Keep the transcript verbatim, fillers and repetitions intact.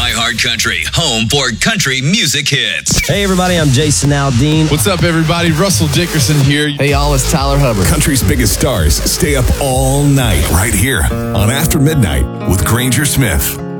iHeartCountry, home for country music hits. Hey, everybody, I'm Jason Aldean. What's up, everybody? Russell Dickerson here. Hey, y'all, it's Tyler Hubbard. Country's biggest stars stay up all night right here on After Midnight with Granger Smith.